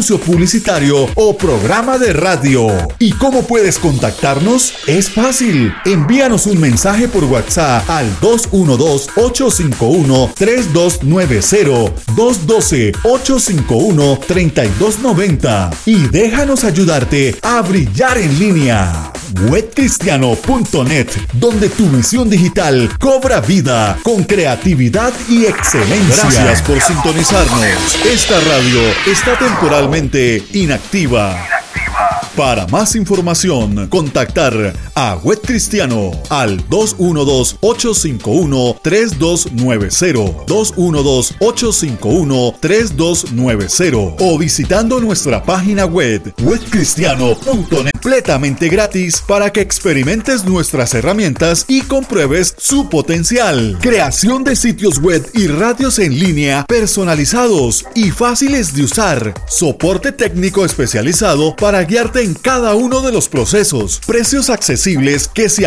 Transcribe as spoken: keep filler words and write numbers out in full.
anuncio publicitario o programa de radio. ¿Y cómo puedes contactarnos? Es fácil. Envíanos un mensaje por WhatsApp al dos uno dos, ocho cinco uno, tres dos nueve cero, dos uno dos, ocho cinco uno, tres dos nueve cero y déjanos ayudarte a brillar en línea. web cristiano punto net, donde tu visión digital cobra vida con creatividad y excelencia. Gracias por sintonizarnos. Esta radio está temporalmente inactiva. Para más información, contactar a Web Cristiano al dos uno dos, ocho cinco uno, tres dos nueve cero, dos uno dos, ocho cinco uno, tres dos nueve cero o visitando nuestra página web web cristiano punto net, completamente gratis para que experimentes nuestras herramientas y compruebes su potencial. Creación de sitios web y radios en línea personalizados y fáciles de usar. Soporte técnico especializado para guiarte en cada uno de los procesos. Precios accesibles que se